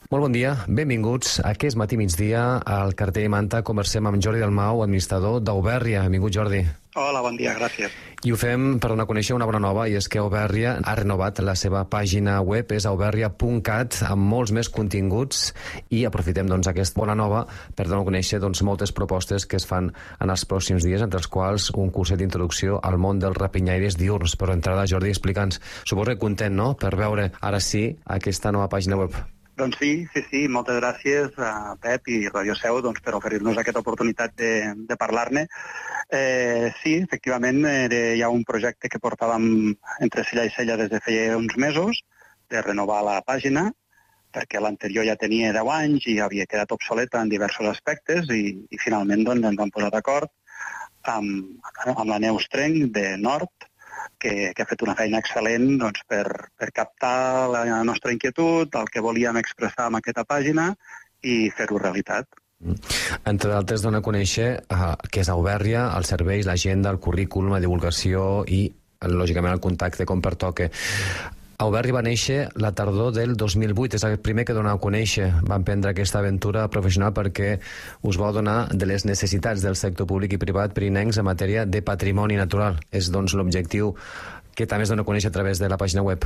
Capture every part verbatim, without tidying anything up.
Molt bon dia, benvinguts. Aquest matí migdia al Cartell i Manta conversem amb Jordi Dalmau, administrador d'Aubèrria. Benvingut, Jordi. Hola, bon dia, gràcies. I ho fem per donar a conèixer una bona nova, i és que Aubèrria ha renovat la seva pàgina web, és aubèrria punt cat, amb molts més continguts, i aprofitem doncs, aquesta bona nova per donar a conèixer doncs, moltes propostes que es fan en els pròxims dies, entre els quals un curset d'introducció al món dels rapinyaires diurns. Però d'entrada, Jordi, explica'ns, suposo que content, no?, per veure ara sí aquesta nova pàgina web. Doncs sí, sí, sí, moltes gràcies a Pep i Radio Seu doncs, per oferir-nos aquesta oportunitat de, de parlar-ne. Eh, sí, efectivament, era ja un projecte que portàvem entre cella i cella des de feia uns mesos, de renovar la pàgina, perquè l'anterior ja tenia deu anys i havia quedat obsoleta en diversos aspectes i, i finalment doncs, ens vam posar d'acord amb, amb la Neus Trenc de Nord, que, que ha fet una feina excel·lent doncs, per, per captar la nostra inquietud, el que volíem expressar amb aquesta pàgina i fer-ho realitat. Entre d'altres, dona a conèixer uh, què és Aubèrria, els serveis, l'agenda, el currículum, la divulgació i, lògicament, el contacte com pertoca. Aubèrria va néixer la tardor del dos mil vuit, és el primer que dona a conèixer. Va emprendre aquesta aventura professional perquè us vau donar de les necessitats del sector públic i privat pirinencs en matèria de patrimoni natural. És, doncs, l'objectiu que també es dona a conèixer a través de la pàgina web.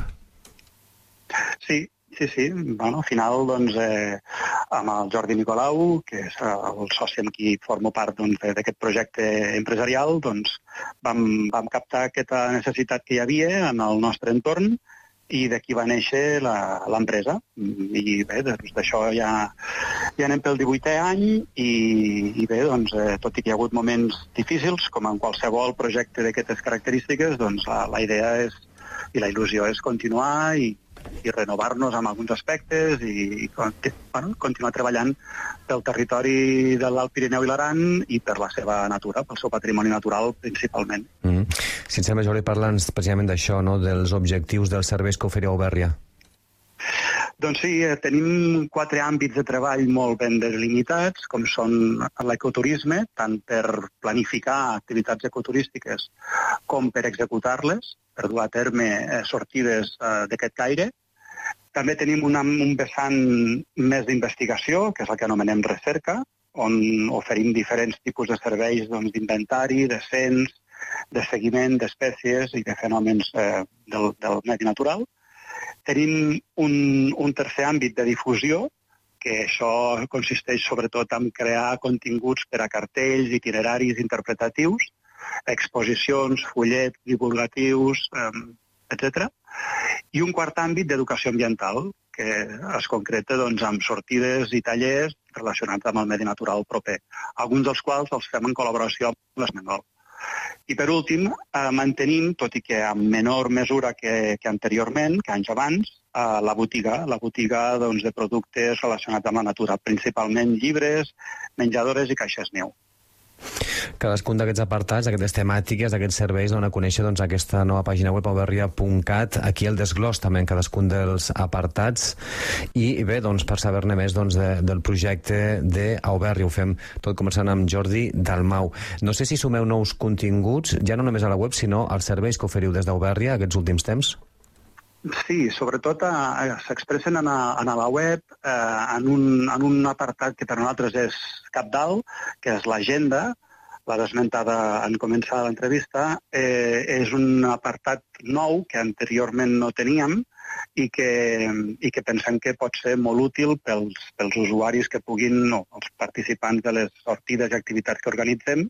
Sí, sí, sí. Bueno, al final, doncs, eh, amb el Jordi Nicolau, que és el soci amb qui formo part doncs, d'aquest projecte empresarial, doncs, vam, vam captar aquesta necessitat que hi havia en el nostre entorn i d'aquí va néixer l'empresa. I bé, doncs d'això ja, ja anem pel divuitè any i, i bé, doncs, eh, tot i que hi ha hagut moments difícils, com en qualsevol projecte d'aquestes característiques, doncs la, la idea és, i la il·lusió és continuar i, i renovar-nos amb alguns aspectes i, i bueno, continuar treballant pel territori de l'Alt Pirineu i l'Aran i per la seva natura, pel seu patrimoni natural principalment. Mm. Si ens sembla, Jordi, parla'ns precisament d'això, no?, dels objectius dels serveis que oferia Aubèrria. Doncs sí, eh, tenim quatre àmbits de treball molt ben delimitats, com són l'ecoturisme, tant per planificar activitats ecoturístiques com per executar-les, per dur a terme eh, sortides eh, d'aquest caire. També tenim una, un vessant més d'investigació, que és el que anomenem recerca, on oferim diferents tipus de serveis doncs, d'inventari, de cens, de seguiment d'espècies i de fenòmens eh, del, del medi natural. Tenim un, un tercer àmbit de difusió, que això consisteix sobretot en crear continguts per a cartells, itineraris interpretatius, exposicions, fullets divulgatius, eh, etcètera. I un quart àmbit d'educació ambiental, que es concreta doncs, amb sortides i tallers relacionats amb el medi natural proper, alguns dels quals els fem en col·laboració amb l'Esmengol. I per últim, eh, mantenim, tot i que en menor mesura que, que anteriorment, que anys abans, eh, la botiga, la botiga doncs, de productes relacionats amb la natura, principalment llibres, menjadores i caixes neu. Cadascun d'aquests apartats, aquestes temàtiques, aquests serveis, donen a conèixer doncs, aquesta nova pàgina web aubèrria punt cat. Aquí el desglòs també en cadascun dels apartats. I bé, doncs, per saber-ne més doncs, de, del projecte d'Aubèrria, ho fem tot començant amb Jordi Dalmau. No sé si sumeu nous continguts, ja no només a la web, sinó als serveis que oferiu des d'Aubèrria aquests últims temps? Sí, sobretot eh, s'expressen en, a, en a la web eh, en, un, en un apartat que per nosaltres és cabdal, que és l'agenda, l'ha esmentada en començar l'entrevista, eh, és un apartat nou que anteriorment no teníem i que, i que pensem que pot ser molt útil pels, pels usuaris que puguin, no, els participants de les sortides i activitats que organitzem,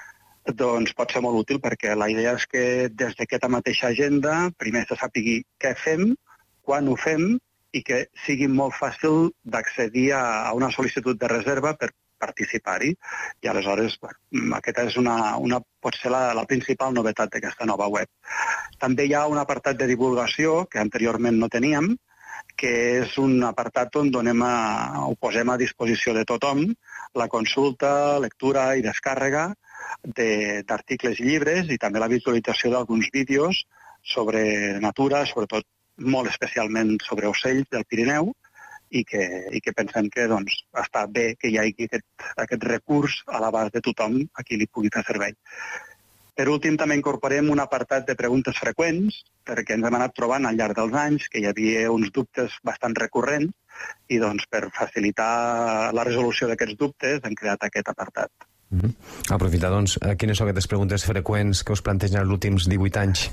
doncs pot ser molt útil perquè la idea és que des d'aquesta mateixa agenda primer se sàpigui què fem, quan ho fem i que sigui molt fàcil d'accedir a, a una sol·licitud de reserva per participar-hi. I aleshores, bueno, aquesta és una, una, pot ser la, la principal novetat d'aquesta nova web. També hi ha un apartat de divulgació que anteriorment no teníem, que és un apartat on donem a, ho posem a disposició de tothom la consulta, lectura i descàrrega d'articles i llibres i també la visualització d'alguns vídeos sobre natura, sobretot molt especialment sobre ocells del Pirineu i que, i que pensem que doncs, està bé que hi hagi aquest, aquest recurs a l'abast de tothom a qui li pugui fer servei. Per últim, també incorporem un apartat de preguntes freqüents, perquè ens hem anat trobant al llarg dels anys que hi havia uns dubtes bastant recurrents i doncs, per facilitar la resolució d'aquests dubtes hem creat aquest apartat. Mm-hmm. Aprofitar, doncs, quines són aquestes preguntes freqüents que us plantegen els últims divuit anys?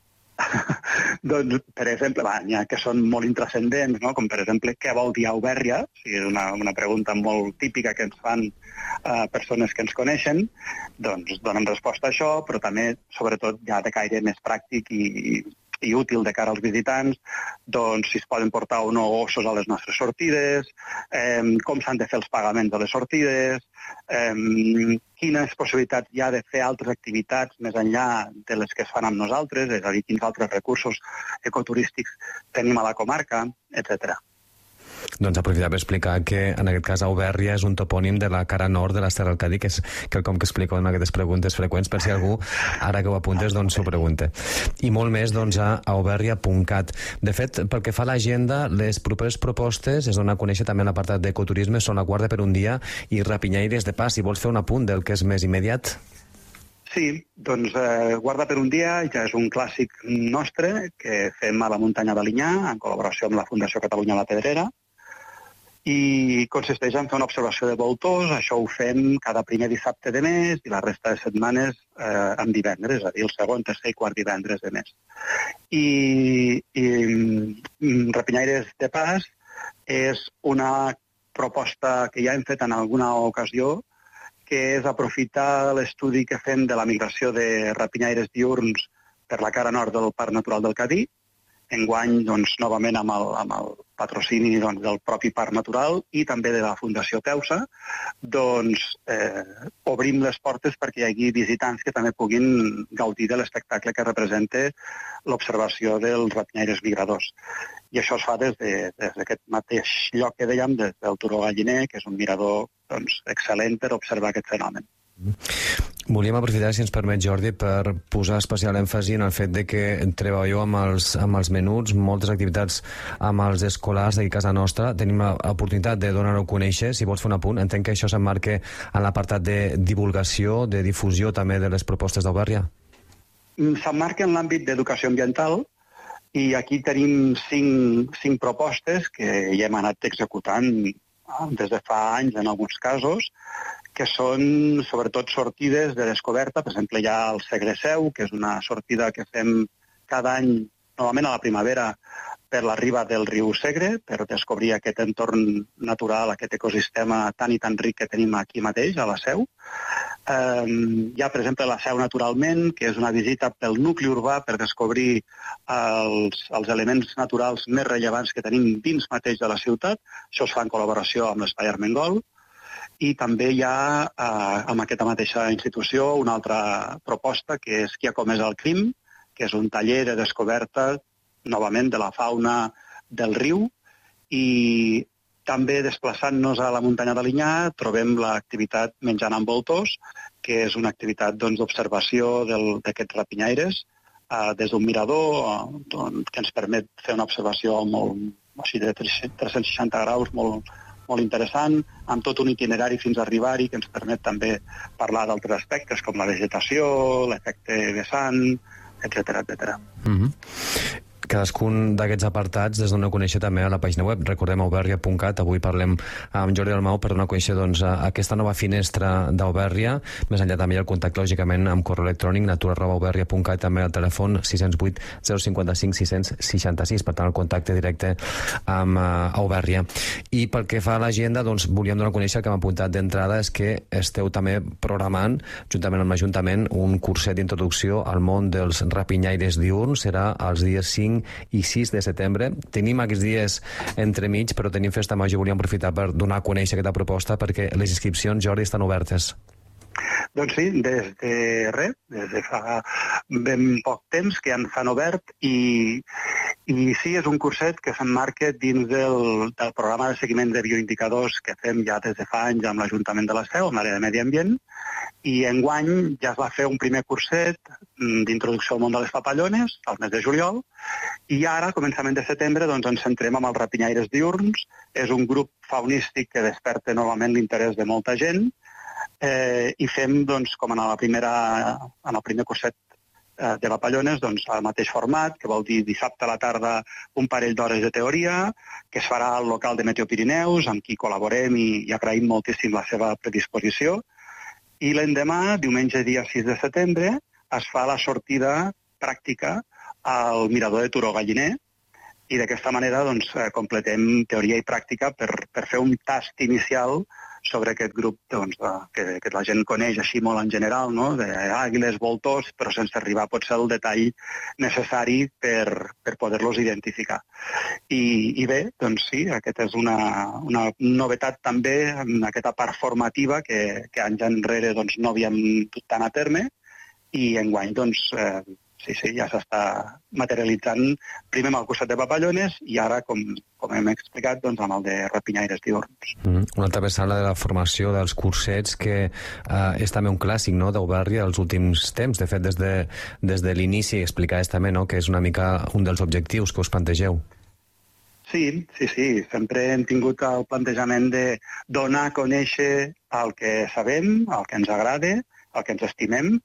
Doncs, per exemple, va, n'hi ha que són molt intrascendents, no? Com per exemple, què vol dir Aubèrria? O sigui, és una, una pregunta molt típica que ens fan uh, persones que ens coneixen, doncs donen resposta a això, però també, sobretot, ja de caire més pràctic i, i útil de cara als visitants, doncs si es poden portar o no ossos a les nostres sortides, eh, com s'han de fer els pagaments de les sortides, eh, quines possibilitats hi ha de fer altres activitats més enllà de les que es fan amb nosaltres, és a dir, quins altres recursos ecoturístics tenim a la comarca, etcètera. Doncs aprofitar per explicar que en aquest cas Aubèrria és un topònim de la cara nord de l'Ester del Cadí, que és quelcom que explico en aquestes preguntes freqüents, per si algú, ara que ho apuntes, doncs s'ho pregunta. I molt més doncs, a aubèrria punt cat. De fet, pel que fa a l'agenda, les properes propostes es donen a conèixer també en l'apartat d'ecoturisme, són la guarda per un dia i rapinyaires de pas. Si vols fer un apunt del que és més immediat? Sí, doncs eh, Guarda per un dia ja és un clàssic nostre que fem a la muntanya d'Alinyà, en col·laboració amb la Fundació Catalunya La Pedrera, i consisteix en fer una observació de voltors. Això ho fem cada primer dissabte de mes i la resta de setmanes eh, en divendres, és a dir, el segon, tercer i quart divendres de mes. I, i Rapinyaires de Pas és una proposta que ja hem fet en alguna ocasió, que és aprofitar l'estudi que fem de la migració de rapinyaires diürns per la cara nord del Parc Natural del Cadí, enguany, doncs, novament amb el, amb el patrocini doncs, del propi Parc Natural i també de la Fundació Teusa, doncs eh, obrim les portes perquè hi hagi visitants que també puguin gaudir de l'espectacle que representa l'observació dels rapinyaires migradors. I això es fa des d'aquest de, mateix lloc que dèiem, des del Turó Galliner, que és un mirador doncs, excel·lent per observar aquest fenomen. Volíem aprofitar, si ens permet, Jordi, per posar especial èmfasi en el fet de que treballeu amb els, amb els menuts, moltes activitats amb els escolars d'aquí a casa nostra. Tenim l'oportunitat de donar-ho a conèixer. Si vols fer un apunt, entenc que això s'emmarca en l'apartat de divulgació, de difusió també de les propostes d'Aubèrria. S'emmarca en l'àmbit d'educació ambiental i aquí tenim cinc, cinc propostes que ja hem anat executant des de fa anys en alguns casos, que són sobretot sortides de descoberta. Per exemple, hi ha el Segre Seu, que és una sortida que fem cada any, novament a la primavera, per la riba del riu Segre, per descobrir aquest entorn natural, aquest ecosistema tan i tan ric que tenim aquí mateix, a la Seu. Eh, hi ha, per exemple, la Seu Naturalment, que és una visita pel nucli urbà per descobrir els, els elements naturals més rellevants que tenim dins mateix de la ciutat. Això es fa en col·laboració amb l'Espai Armengol. I també hi ha, eh, amb aquesta mateixa institució, una altra proposta, que és Qui ha comès el crim, que és un taller de descoberta, novament, de la fauna del riu. I també, desplaçant-nos a la muntanya d'Alinyà, trobem l'activitat Menjant amb voltors, que és una activitat d'observació doncs, d'aquests rapinyaires, eh, des d'un mirador, eh, doncs, que ens permet fer una observació molt, així de tres-cents seixanta graus, molt molt interessant, amb tot un itinerari fins a arribar-hi, que ens permet també parlar d'altres aspectes, com la vegetació, l'efecte vessant, etcètera, etcètera. Mm-hmm. Cadascun d'aquests apartats es dona a conèixer també a la pàgina web. Recordem aubèrria punt cat. Avui parlem amb Jordi Dalmau per donar a conèixer doncs, aquesta nova finestra d'Aubèrria. Més enllà també hi ha el contacte, lògicament, amb correu electrònic natura arroba aubèrria punt cat, també al telèfon sis zero vuit zero cinc cinc sis sis sis. Per tant, el contacte directe amb uh, Aubèrria. I pel que fa a l'agenda, doncs, volíem donar a conèixer, el que hem apuntat d'entrada és que esteu també programant, juntament amb l'Ajuntament, un curset d'introducció al món dels rapinyaires diürns. Serà els dies cinc i sis de setembre. Tenim aquests dies entremig, però tenim Festa Major. Volíem aprofitar per donar a conèixer aquesta proposta perquè les inscripcions, Jordi, estan obertes. Doncs sí, des de res, des de fa ben poc temps que ja en fan obert i, i sí, és un curset que s'emmarca dins del, del programa de seguiment de bioindicadors que fem ja des de fa anys amb l'Ajuntament de la Seu, amb l'àrea de Medi Ambient, i enguany ja es va fer un primer curset d'introducció al món de les papallones, al mes de juliol, i ara, a començament de setembre, doncs ens centrem amb els rapinyaires diürns. És un grup faunístic que desperta novament l'interès de molta gent. eh, i fem, doncs, com en, la primera, en el primer curset eh, de Papallones, doncs, al mateix format, que vol dir dissabte a la tarda un parell d'hores de teoria, que es farà al local de Meteo Pirineus, amb qui col·laborem i, i agraïm moltíssim la seva predisposició. I l'endemà, diumenge dia sis de setembre, es fa la sortida pràctica al mirador de Turó Galliner, i d'aquesta manera doncs, completem teoria i pràctica per, per fer un tast inicial sobre aquest grup doncs, que, que la gent coneix així molt en general, no? D'àguiles, voltors, però sense arribar potser al detall necessari per, per poder-los identificar. I, i bé, doncs sí, aquesta és una, una novetat també en aquesta part formativa que, que anys enrere doncs, no havíem dut tant a terme, i enguany doncs, eh, sí, sí, ja s'està materialitzant primer amb el costat de Papallones i ara, com, com hem explicat, doncs, amb el de Rapinyaires diürns. Mm, una altra vessant de la formació dels cursets que eh, és també un clàssic, no?, d'Auberri als últims temps. De fet, des de, des de l'inici explicaves també, no?, que és una mica un dels objectius que us plantegeu. Sí, sí, sí. Sempre hem tingut el plantejament de donar a conèixer el que sabem, el que ens agrada, el que ens estimem,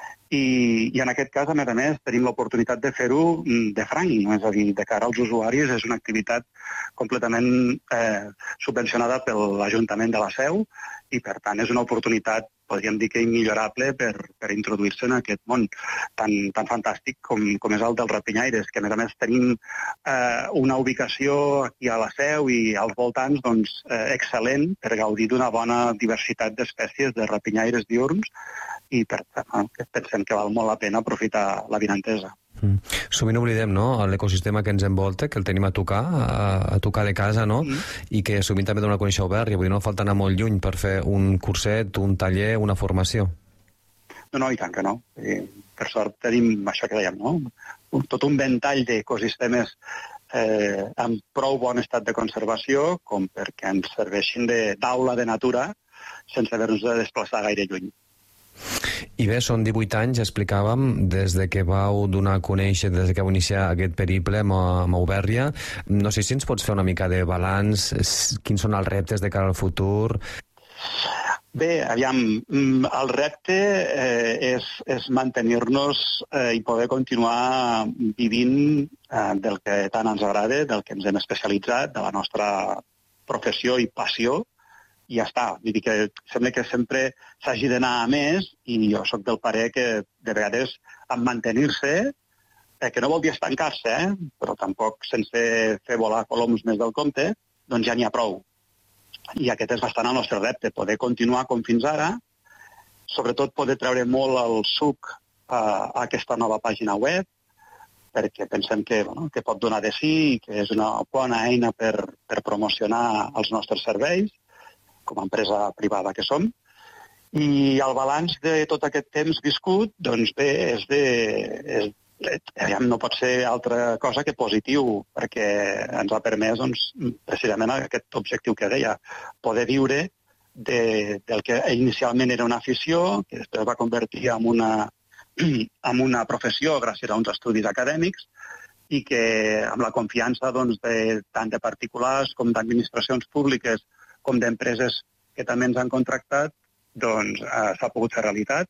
I, i en aquest cas, a més a més, tenim l'oportunitat de fer-ho de franc, no? És a dir, de cara als usuaris és una activitat completament eh, subvencionada per l'Ajuntament de la Seu i, per tant, és una oportunitat, podríem dir que immillorable per, per introduir-se en aquest món tan, tan fantàstic com, com és el dels rapinyaires, que a més a més tenim eh, una ubicació aquí a la Seu i als voltants doncs, eh, excel·lent per gaudir d'una bona diversitat d'espècies de rapinyaires diürns i per tant pensem que val molt la pena aprofitar la vinentesa. Mm. Sovint oblidem, no?, l'ecosistema que ens envolta, que el tenim a tocar, a, a tocar de casa, no?, mm. i que sovint també dona a conèixer Auberri. Vull dir, no falta anar molt lluny per fer un curset, un taller, una formació. No, no, i tant que no. I, per sort tenim això que dèiem, no?, un, tot un ventall d'ecosistemes eh, amb prou bon estat de conservació com perquè ens serveixin d'aula de, de natura sense haver-nos de desplaçar gaire lluny. I bé, són divuit anys, explicàvem, des de que vau donar a conèixer, des que vau iniciar aquest periple amb Aubèrria. No sé si ens pots fer una mica de balanç, quins són els reptes de cara al futur? Bé, aviam, el repte eh, és, és mantenir-nos eh, i poder continuar vivint eh, del que tant ens agrada, del que ens hem especialitzat, de la nostra professió i passió, i ja està. Vull dir que sembla que sempre s'hagi d'anar a més i jo sóc del parer que de vegades en mantenir-se, eh, que no vol dir estancar-se, eh, però tampoc sense fer volar coloms més del compte, doncs ja n'hi ha prou. I aquest és bastant el nostre repte, poder continuar com fins ara, sobretot poder treure molt el suc a, a aquesta nova pàgina web, perquè pensem que, bueno, que pot donar de sí i que és una bona eina per, per promocionar els nostres serveis, com a empresa privada que som. I el balanç de tot aquest temps viscut, doncs bé, és de... És, no pot ser altra cosa que positiu, perquè ens ha permès, doncs, precisament aquest objectiu que deia, poder viure de, del que inicialment era una afició, que després va convertir en una, en una professió gràcies a uns estudis acadèmics, i que amb la confiança doncs, de, tant de particulars com d'administracions públiques com d'empreses que també ens han contractat, doncs eh, s'ha pogut fer realitat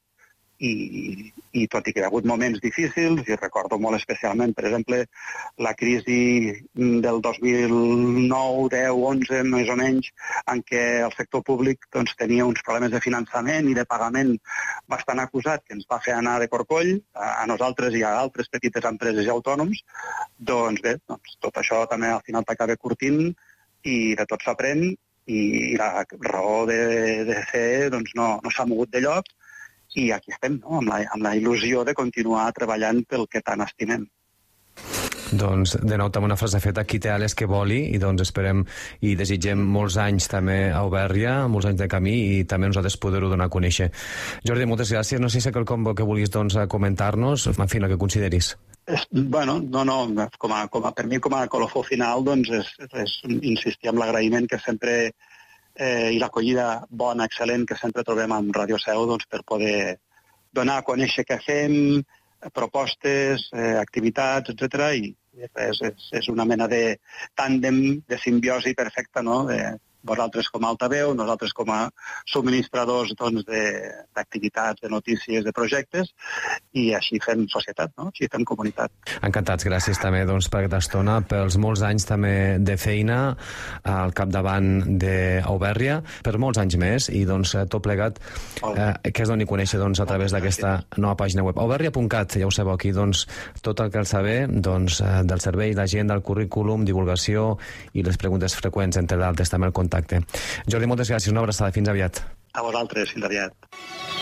i, i tot i que hi ha hagut moments difícils, i recordo molt especialment, per exemple, la crisi del dos mil nou, deu, onze, més o menys, en què el sector públic doncs, tenia uns problemes de finançament i de pagament bastant acusat, que ens va fer anar de corcoll a, a nosaltres i a altres petites empreses i autònoms, doncs bé, doncs, tot això també al final t'acaba curtint i de tot s'aprèn, i la raó de, de ser doncs, no, no s'ha mogut de lloc i aquí estem, no? amb, la, amb la il·lusió de continuar treballant pel que tant estimem. Doncs, de nou, també una frase feta, qui té ales que voli, i doncs esperem i desitgem molts anys també a Aubèrria, molts anys de camí, i també nosaltres poder-ho donar a conèixer. Jordi, moltes gràcies. No sé si quelcom que vulguis doncs, comentar-nos, en fi, el que consideris. És, bueno, no, no, com a, com a, per mi com a colofó final doncs és, és insistir en l'agraïment que sempre eh, i l'acollida bona, excel·lent que sempre trobem amb Ràdio Seu doncs, per poder donar a conèixer què fem, propostes, eh, activitats, etcètera. I és, és, és una mena de tàndem, de simbiosi perfecta, no? de, vosaltres com a altaveu, nosaltres com a subministradors doncs, d'activitats, de, de notícies, de projectes, i així fem societat, no? Així fem comunitat. Encantats, gràcies també doncs, per aquesta estona, pels molts anys també de feina al capdavant d'Aubèrria, per molts anys més, i doncs tot plegat eh, que es doni a conèixer doncs, a través d'aquesta nova pàgina web. Aubèrria punt cat, ja ho sabeu aquí, doncs, tot el que cal saber doncs, del servei, l'agenda, el currículum, divulgació i les preguntes freqüents, entre d'altres, també el contacte. Jordi, moltes gràcies, una abraçada, fins aviat. A vosaltres, fins aviat.